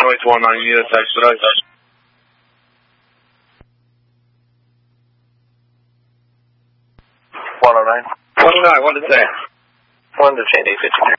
181 units expedite. 109. 109, what did it say? One to Sandy 52.